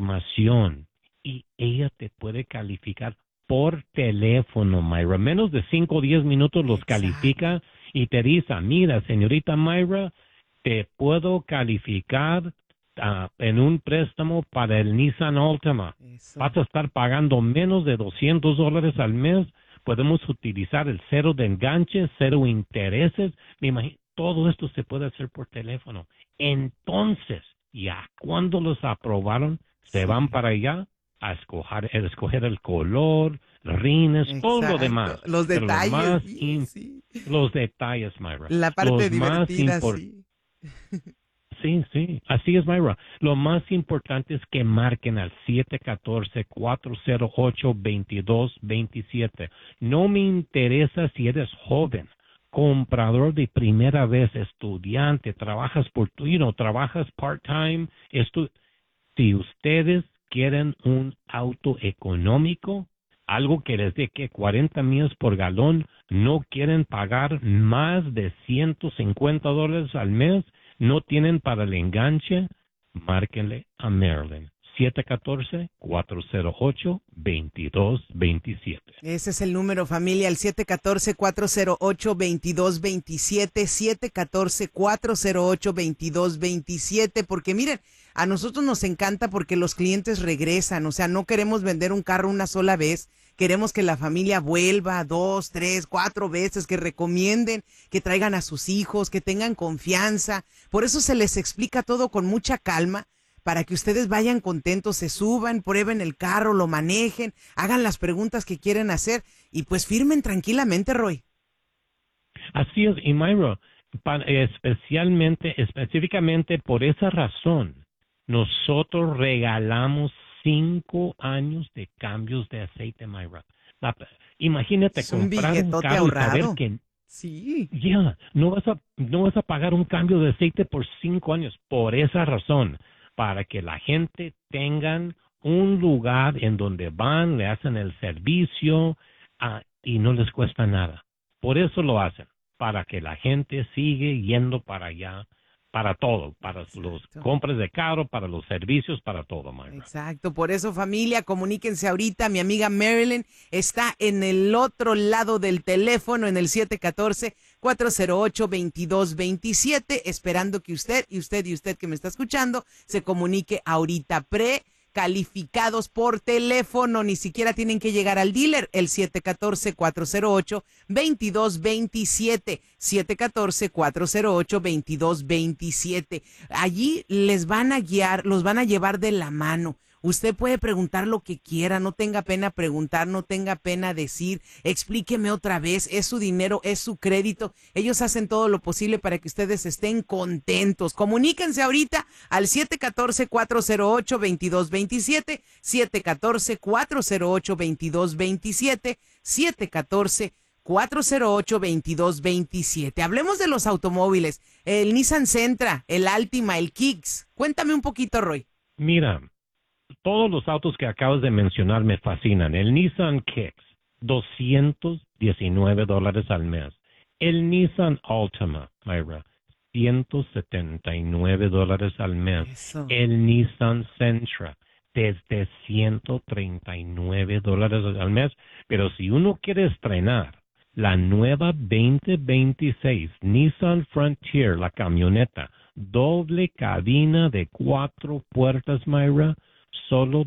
información y ella te puede calificar por teléfono, Myra. Menos de 5 o 10 minutos los califica y te dice, mira, señorita Myra, te puedo calificar en un préstamo para el Nissan Altima. Eso. Vas a estar pagando menos de $200 al mes. Podemos utilizar el cero de enganche, cero intereses. Me imagino, todo esto se puede hacer por teléfono. Entonces, ya cuando los aprobaron, se van para allá a escoger el color, rines, todo lo demás. Los Pero detalles. Sí. los detalles, Myra. La parte Los divertida, sí. Sí, así es, Myra. Lo más importante es que marquen al 714-408-2227. No me interesa si eres joven, comprador de primera vez, estudiante, trabajas trabajas part-time. Si ustedes quieren un auto económico, algo que les dé que 40 millas por galón, no quieren pagar más de $150 al mes, no tienen para el enganche, márquenle a Marilyn. 714-408-2227. Ese es el número, familia, el 714-408-2227, 714-408-2227, porque miren, a nosotros nos encanta porque los clientes regresan, o sea, no queremos vender un carro una sola vez, queremos que la familia vuelva 2, 3, 4 veces, que recomienden, que traigan a sus hijos, que tengan confianza, por eso se les explica todo con mucha calma, para que ustedes vayan contentos, se suban, prueben el carro, lo manejen, hagan las preguntas que quieren hacer y pues firmen tranquilamente, Roy. Así es, y Myra, específicamente por esa razón, nosotros regalamos 5 años de cambios de aceite, Myra. Imagínate Es un comprar un billetote carro ahorrado. y saber que sí, no vas a pagar un cambio de aceite por 5 años. Por esa razón, para que la gente tengan un lugar en donde van, le hacen el servicio y no les cuesta nada. Por eso lo hacen, para que la gente sigue yendo para allá, para todo, para los compras de carro, para los servicios, para todo, Myra. Exacto, por eso familia, comuníquense ahorita, mi amiga Marilyn está en el otro lado del teléfono en el 714-408-2227, esperando que usted que me está escuchando se comunique ahorita calificados por teléfono, ni siquiera tienen que llegar al dealer, el 714-408-2227, 714-408-2227. Allí les van a guiar, los van a llevar de la mano. Usted puede preguntar lo que quiera, no tenga pena preguntar, no tenga pena decir, explíqueme otra vez, es su dinero, es su crédito. Ellos hacen todo lo posible para que ustedes estén contentos. Comuníquense ahorita al 714-408-2227, 714-408-2227, 714-408-2227. Hablemos de los automóviles, el Nissan Sentra, el Altima, el Kicks. Cuéntame un poquito, Roy. Mira, todos los autos que acabas de mencionar me fascinan. El Nissan Kicks, $219 al mes. El Nissan Altima, Myra, $179 al mes. Eso. El Nissan Sentra, desde $139 al mes. Pero si uno quiere estrenar la nueva 2026 Nissan Frontier, la camioneta, doble cabina de 4 puertas, Myra, solo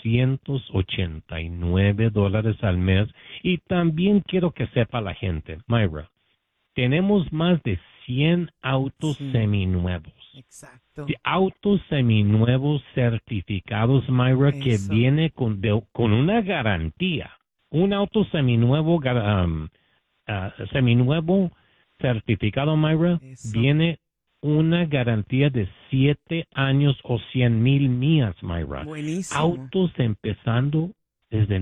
$289 al mes. Y también quiero que sepa la gente, Myra, tenemos más de 100 autos seminuevos. Exacto. Autos seminuevos certificados, Myra, que Eso. viene con una garantía. Un auto seminuevo, seminuevo certificado, Myra, Eso. viene una garantía de 7 años o 100,000 millas, Myra. Buenísimo. Autos empezando desde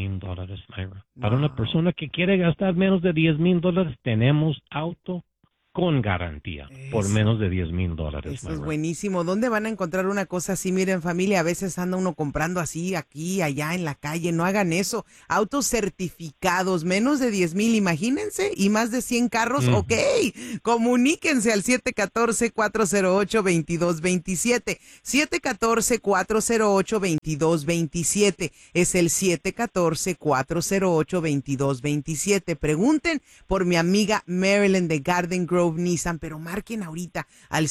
$9,000, Myra. Para una Wow. persona que quiere gastar menos de $10,000, tenemos auto con garantía, por Eso. menos de $10,000. Eso es buenísimo. ¿Dónde van a encontrar una cosa así? Miren, familia, a veces anda uno comprando así, aquí, allá, en la calle. No hagan eso. Autos certificados, menos de 10,000, imagínense, y más de 100 carros. Ok, comuníquense al 714-408-2227. 714-408-2227. Es el 714-408-2227. Pregunten por mi amiga Marilyn de Garden Grove Nissan, pero marquen ahorita al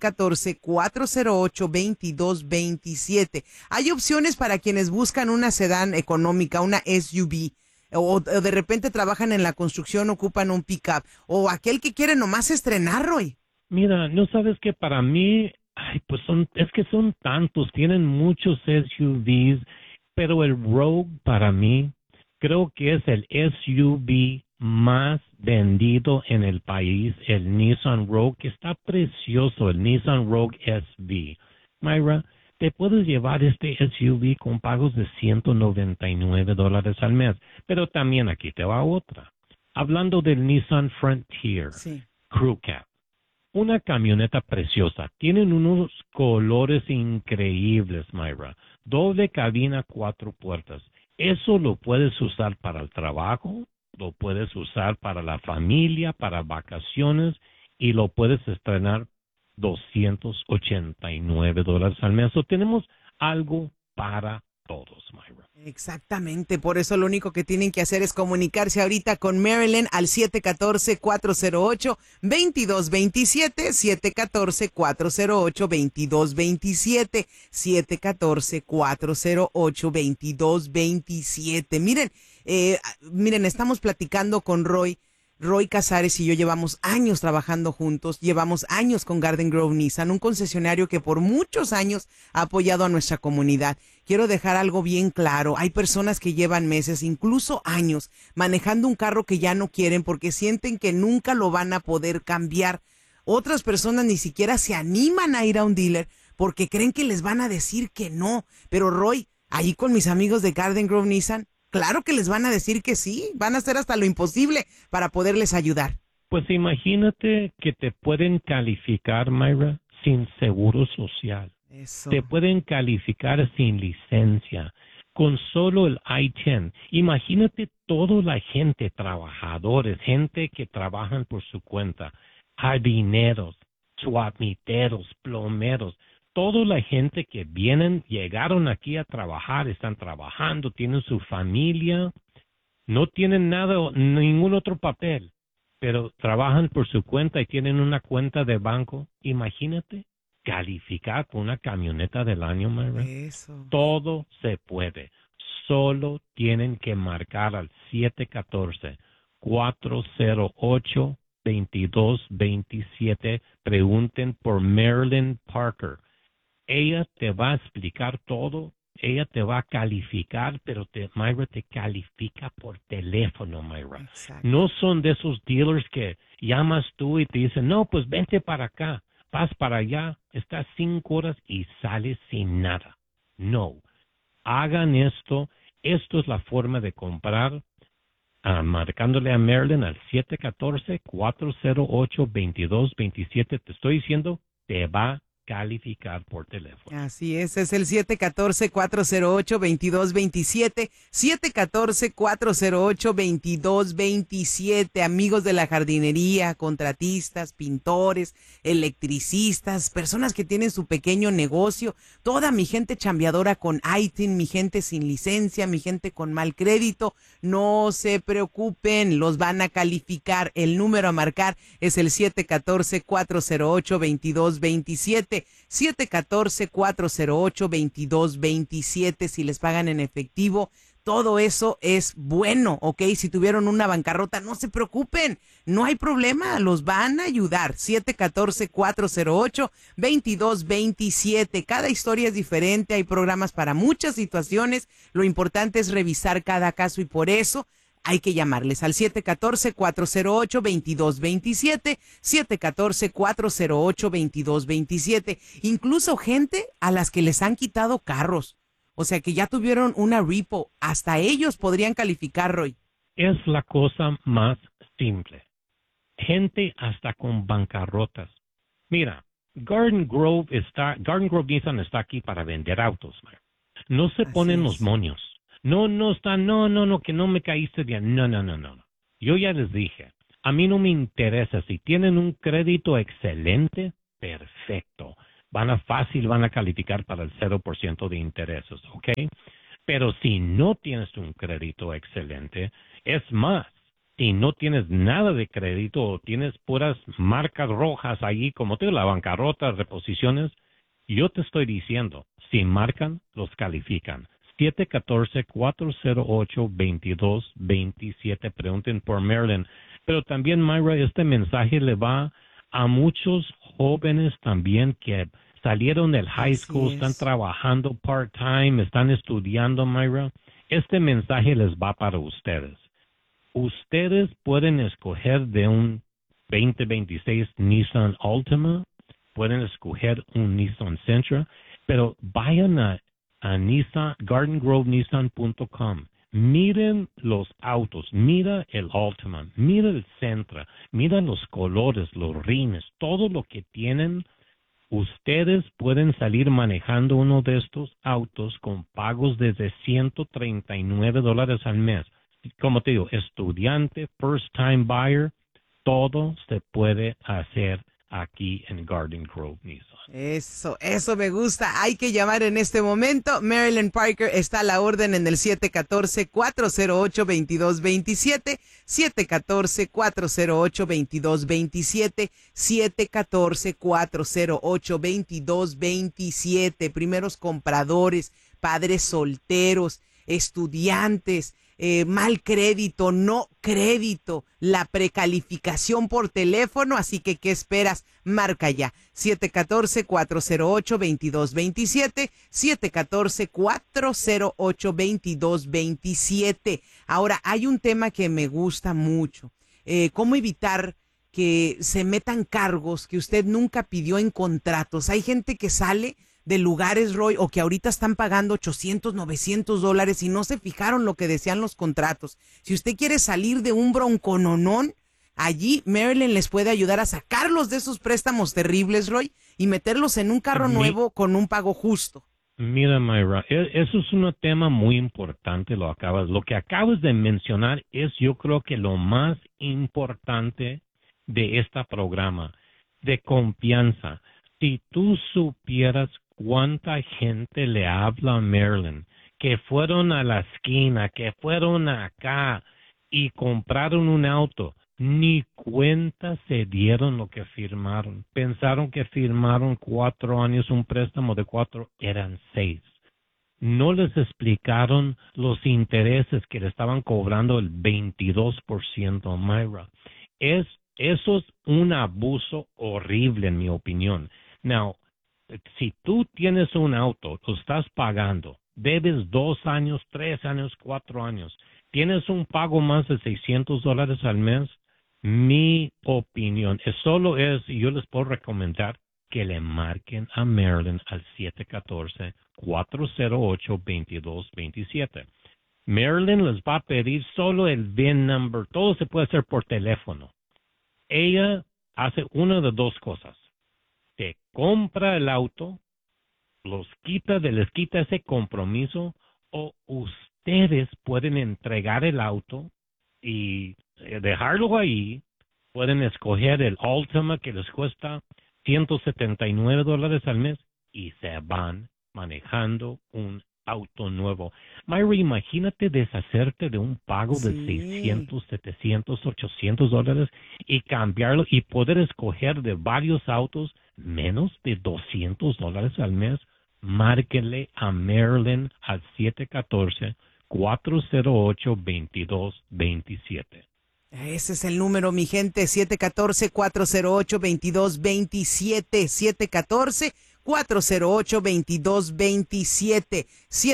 714-408-2227. Hay opciones para quienes buscan una sedán económica, una SUV, o de repente trabajan en la construcción, ocupan un pickup, o aquel que quiere nomás estrenar, Roy. Mira, no sabes que para mí, pues es que son tantos, tienen muchos SUVs, pero el Rogue para mí creo que es el SUV más vendido en el país, el Nissan Rogue, que está precioso, el Nissan Rogue SV. Myra, te puedes llevar este SUV con pagos de $199 al mes, pero también aquí te va otra. Hablando del Nissan Frontier, Sí. Crew Cab, una camioneta preciosa, tienen unos colores increíbles, Myra, doble cabina, 4 puertas. Eso lo puedes usar para el trabajo, lo puedes usar para la familia, para vacaciones, y lo puedes estrenar $289 al mes. So, tenemos algo para todos, Myra. Exactamente, por eso lo único que tienen que hacer es comunicarse ahorita con Marilyn al 714-408-2227, 714-408-2227, 714-408-2227. Miren, estamos platicando con Roy Casares y yo llevamos años trabajando juntos, llevamos años con Garden Grove Nissan, un concesionario que por muchos años ha apoyado a nuestra comunidad. Quiero dejar algo bien claro, hay personas que llevan meses, incluso años, manejando un carro que ya no quieren porque sienten que nunca lo van a poder cambiar. Otras personas ni siquiera se animan a ir a un dealer porque creen que les van a decir que no. Pero Roy, ahí con mis amigos de Garden Grove Nissan, claro que les van a decir que sí, van a hacer hasta lo imposible para poderles ayudar. Pues imagínate que te pueden calificar, Myra, sin seguro social. Eso. Te pueden calificar sin licencia, con solo el I-10. Imagínate toda la gente, trabajadores, gente que trabajan por su cuenta, jardineros, suamiteros, plomeros, toda la gente que llegaron aquí a trabajar, están trabajando, tienen su familia, no tienen nada, ningún otro papel, pero trabajan por su cuenta y tienen una cuenta de banco. Imagínate calificar con una camioneta del año, Myra. Eso. Todo se puede. Solo tienen que marcar al 714-408-2227. Pregunten por Marilyn Parker. Ella te va a explicar todo, ella te va a calificar, pero Myra te califica por teléfono, Myra. Exacto. No son de esos dealers que llamas tú y te dicen, no, pues vente para acá, vas para allá, estás 5 horas y sales sin nada. No, hagan esto es la forma de comprar, marcándole a Marilyn al 714-408-2227. Te estoy diciendo, te va calificar por teléfono. Así es el 714-408-2227, 714-408-2227, amigos de la jardinería, contratistas, pintores, electricistas, personas que tienen su pequeño negocio, toda mi gente chambeadora con ITIN, mi gente sin licencia, mi gente con mal crédito, no se preocupen, los van a calificar. El número a marcar es el 714-408-2227, 714-408-2227. Si les pagan en efectivo, todo eso es bueno, ¿ok? Si tuvieron una bancarrota, no se preocupen, no hay problema, los van a ayudar. 714-408-2227. Cada historia es diferente, hay programas para muchas situaciones. Lo importante es revisar cada caso y por eso hay que llamarles al 714-408-2227, 714-408-2227. Incluso gente a las que les han quitado carros. O sea, que ya tuvieron una repo. Hasta ellos podrían calificar, Roy. Es la cosa más simple. gente hasta con bancarrotas. Mira, Garden Grove Nissan está aquí para vender autos, man. No se Así ponen los es. moños. No, que no me caíste bien. No. Yo ya les dije, a mí no me interesa. Si tienen un crédito excelente, perfecto. Van a calificar para el 0% de intereses, ¿ok? Pero si no tienes un crédito excelente, es más, si no tienes nada de crédito o tienes puras marcas rojas ahí, como te digo, la bancarrota, reposiciones, yo te estoy diciendo, si marcan, los califican. 714-408-2227, pregunten por Marilyn. Pero también, Mayra, este mensaje le va a muchos jóvenes también que salieron del high school, están trabajando part-time, están estudiando, Mayra. Este mensaje les va para ustedes. Ustedes pueden escoger de un 2026 Nissan Altima, pueden escoger un Nissan Sentra, pero vayan a GardenGroveNissan.com. Miren los autos, mira el Altima, mira el Sentra, mira los colores, los rines, todo lo que tienen. Ustedes pueden salir manejando uno de estos autos con pagos desde $139 al mes. Como te digo, estudiante, first time buyer, todo se puede hacer aquí en Garden Grove Nissan. Eso me gusta. Hay que llamar en este momento. Marilyn Parker está a la orden en el 714-408-2227, 714-408-2227, 714-408-2227. Primeros compradores, padres solteros, estudiantes, mal crédito, no crédito, la precalificación por teléfono, así que ¿qué esperas? Marca ya, 714-408-2227, 714-408-2227. Ahora, hay un tema que me gusta mucho, ¿cómo evitar que se metan cargos que usted nunca pidió en contratos? Hay gente que sale de lugares, Roy, o que ahorita están pagando $800, $900 y no se fijaron lo que decían los contratos. Si usted quiere salir de un broncononón, allí Marilyn les puede ayudar a sacarlos de esos préstamos terribles, Roy, y meterlos en un carro nuevo con un pago justo. Mira, Mayra, eso es un tema muy importante, lo que acabas de mencionar es, yo creo que lo más importante de este programa, de confianza. Si tú supieras cuánta gente le habla a Marilyn, que fueron a la esquina, que fueron acá y compraron un auto, ni cuenta se dieron lo que firmaron. Pensaron que firmaron 4 años, un préstamo de 4, eran 6. No les explicaron los intereses que le estaban cobrando el 22%, Mayra. Eso es un abuso horrible, en mi opinión. Now, si tú tienes un auto, lo estás pagando, debes 2 años, 3 años, 4 años, tienes un pago más de $600 al mes, mi opinión, yo les puedo recomendar que le marquen a Marilyn al 714-408-2227. Marilyn les va a pedir solo el VIN number, todo se puede hacer por teléfono. Ella hace una de 2 cosas. Te compra el auto, les quita ese compromiso, o ustedes pueden entregar el auto y dejarlo ahí. Pueden escoger el Altima que les cuesta $179 al mes y se van manejando un auto nuevo. Mayra, imagínate deshacerte de un pago de $600, $700, $800 y cambiarlo y poder escoger de varios autos menos de $200 al mes. Márquenle a Marilyn al 714-408-2227. Ese es el número, mi gente, 714-408-2227, 714-408-2227,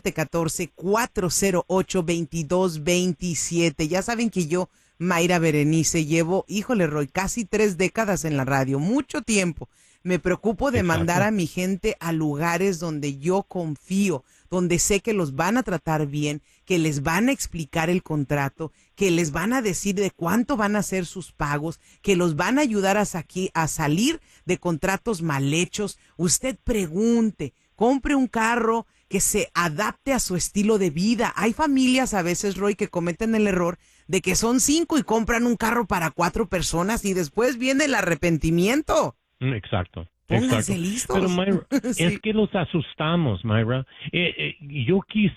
714-408-2227. Ya saben que yo, Mayra Berenice, llevo, híjole, Roy, casi 3 décadas en la radio, mucho tiempo. Me preocupo de mandar a mi gente a lugares donde yo confío, donde sé que los van a tratar bien, que les van a explicar el contrato, que les van a decir de cuánto van a ser sus pagos, que los van a ayudar a salir de contratos mal hechos. Usted pregunte, compre un carro que se adapte a su estilo de vida. Hay familias a veces, Roy, que cometen el error de que son 5 y compran un carro para 4 personas y después viene el arrepentimiento. Exacto. Pónganse listos. Pero Myra, Sí. es que los asustamos, Myra. Yo